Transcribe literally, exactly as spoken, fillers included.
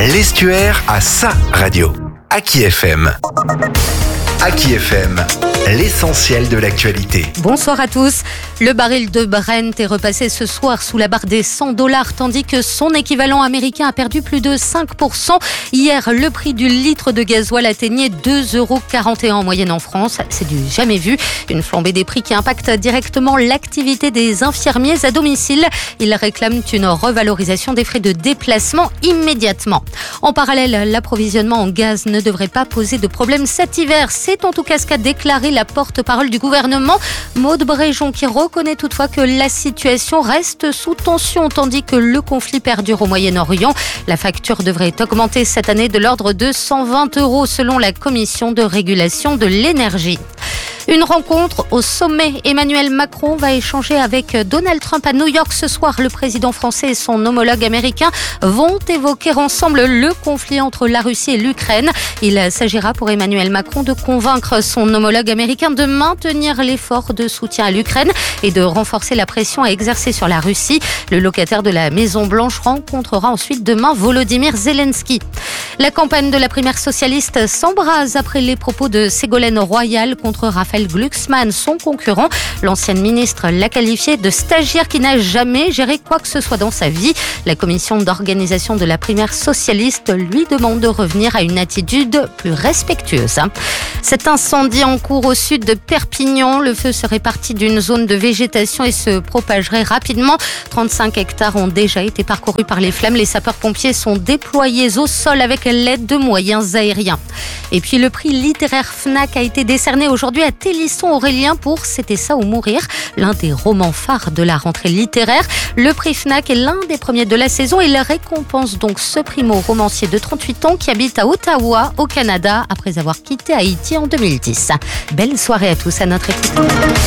L'Estuaire a sa radio. Aki F M. Aki F M, l'essentiel de l'actualité. Bonsoir à tous. Le baril de Brent est repassé ce soir sous la barre des cent dollars, tandis que son équivalent américain a perdu plus de cinq pour cent. Hier, le prix du litre de gasoil atteignait deux euros quarante et un en moyenne en France. C'est du jamais vu. Une flambée des prix qui impacte directement l'activité des infirmiers à domicile. Ils réclament une revalorisation des frais de déplacement immédiatement. En parallèle, l'approvisionnement en gaz ne devrait pas poser de problème cet hiver. C'est en tout cas ce qu'a déclaré la porte-parole du gouvernement, Maud Bréjon, qui reconnaît toutefois que la situation reste sous tension tandis que le conflit perdure au Moyen-Orient. La facture devrait augmenter cette année de l'ordre de cent vingt euros selon la Commission de régulation de l'énergie. Une rencontre au sommet. Emmanuel Macron va échanger avec Donald Trump à New York ce soir. Le président français et son homologue américain vont évoquer ensemble le conflit entre la Russie et l'Ukraine. Il s'agira pour Emmanuel Macron de convaincre son homologue américain de maintenir l'effort de soutien à l'Ukraine et de renforcer la pression à exercer sur la Russie. Le locataire de la Maison-Blanche rencontrera ensuite demain Volodymyr Zelensky. La campagne de la primaire socialiste s'embrase après les propos de Ségolène Royal contre Raphaël Glucksmann, son concurrent. L'ancienne ministre l'a qualifié de stagiaire qui n'a jamais géré quoi que ce soit dans sa vie. La commission d'organisation de la primaire socialiste lui demande de revenir à une attitude plus respectueuse. Cet incendie en cours au sud de Perpignan, le feu serait parti d'une zone de végétation et se propagerait rapidement. trente-cinq hectares ont déjà été parcourus par les flammes. Les sapeurs-pompiers sont déployés au sol avec l'aide de moyens aériens. Et puis le prix littéraire Fnac a été décerné aujourd'hui à Télisson Aurélien pour C'était ça ou mourir, l'un des romans phares de la rentrée littéraire. Le prix Fnac est l'un des premiers de la saison. Il récompense donc ce primo-romancier de trente-huit ans qui habite à Ottawa, au Canada, après avoir quitté Haïti en deux mille dix. Belle soirée à tous à notre écoute.